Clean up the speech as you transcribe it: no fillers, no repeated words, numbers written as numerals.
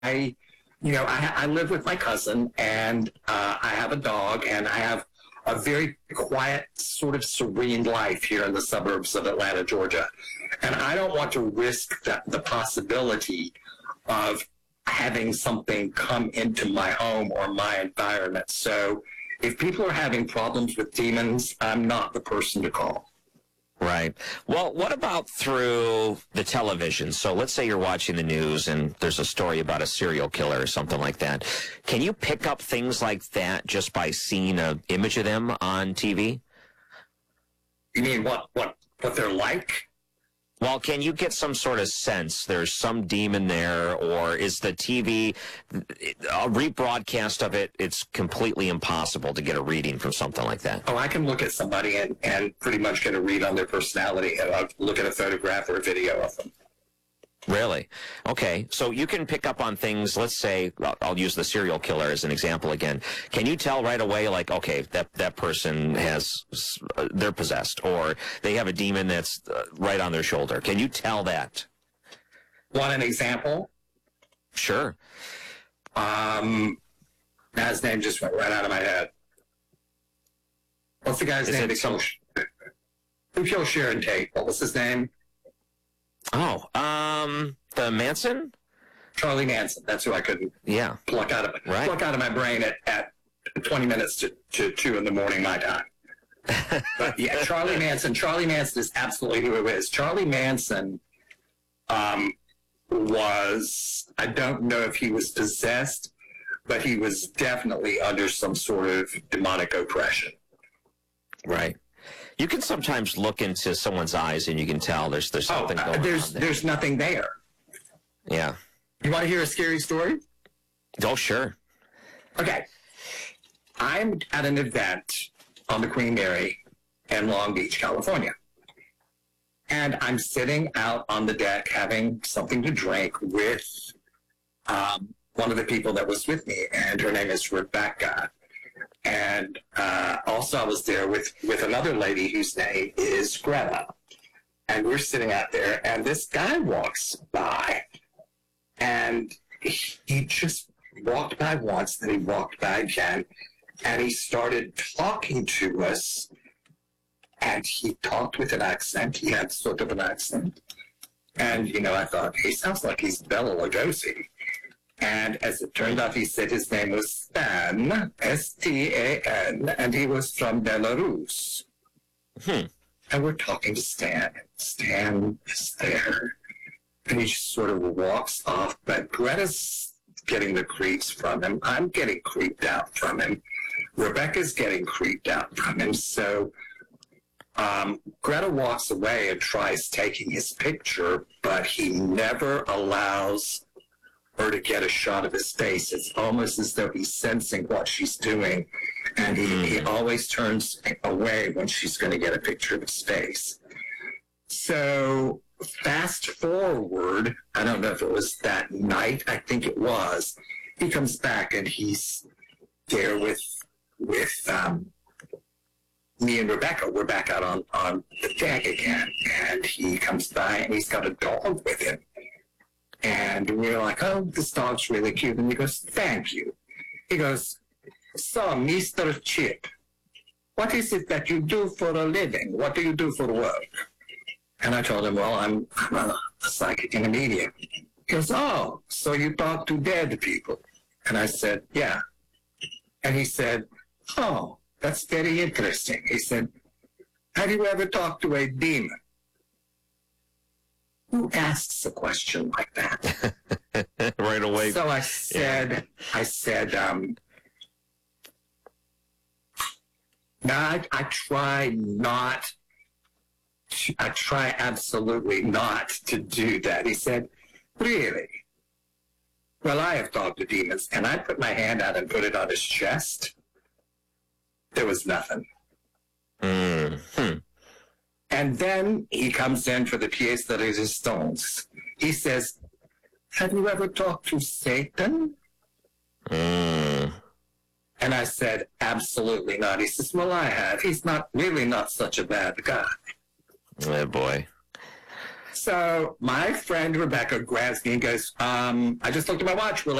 I live with my cousin, and I have a dog, and I have a very quiet, sort of serene life here in the suburbs of Atlanta, Georgia. And I don't want to risk the possibility of having something come into my home or my environment. So if people are having problems with demons, I'm not the person to call. Right. Well, what about through the television? So let's say you're watching the news and there's a story about a serial killer or something like that. Can you pick up things like that just by seeing an image of them on TV? You mean what they're like? Well, can you get some sort of sense there's some demon there, or is the TV, a rebroadcast of it, it's completely impossible to get a reading from something like that? Oh, I can look at somebody and pretty much get a read on their personality. And I'll look at a photograph or a video of them. Really? Okay. So you can pick up on things, let's say, I'll use the serial killer as an example again. Can you tell right away, like, okay, that person they're possessed, or they have a demon that's right on their shoulder? Can you tell that? Want an example? Sure. His name just went right out of my head. What's the guy's name? Who killed Sharon Tate? What was his name? Oh, the Manson? Charlie Manson. That's who I couldn't pluck out of my brain at 20 minutes to 2 in the morning my time. But yeah, Charlie Manson. Charlie Manson is absolutely who it is. Charlie Manson was, I don't know if he was possessed, but he was definitely under some sort of demonic oppression. Right. You can sometimes look into someone's eyes and you can tell there's something going on there. There's nothing there. Yeah. You want to hear a scary story? Oh, sure. Okay. I'm at an event on the Queen Mary in Long Beach, California. And I'm sitting out on the deck having something to drink with one of the people that was with me, and her name is Rebecca. And also I was there with another lady whose name is Greta. And we're sitting out there, and this guy walks by. And he just walked by once, then he walked by again. And he started talking to us. And he talked with an accent. He had sort of an accent. And, I thought, he sounds like he's Bela Lugosi. And as it turned out, he said his name was Stan, S-T-A-N, and he was from Belarus. And we're talking to Stan. Stan is there. And he just sort of walks off. But Greta's getting the creeps from him. I'm getting creeped out from him. Rebecca's getting creeped out from him. So Greta walks away and tries taking his picture, but he never allows her to get a shot of his face. It's almost as though he's sensing what she's doing, and he always turns away when she's going to get a picture of his face. So fast forward, I don't know if it was that night, I think it was, he comes back and he's there with me and Rebecca. We're back out on the deck again, and he comes by and he's got a dog with him. And we're like, oh, this dog's really cute. And he goes, thank you. He goes, so, Mr. Chip, what is it that you do for a living? What do you do for work? And I told him, well, I'm a psychic and a medium. He goes, oh, so you talk to dead people? And I said, yeah. And he said, oh, that's very interesting. He said, have you ever talked to a demon? Who asks a question like that? Right away. So I said, no, I try absolutely not to do that. He said, really? Well, I have talked to demons, and I put my hand out and put it on his chest. There was nothing. And then he comes in for the pièce de résistance. He says, have you ever talked to Satan? And I said, absolutely not. He says, well, I have. He's not such a bad guy. Oh, boy. So my friend Rebecca grabs me and goes, I just looked at my watch. We're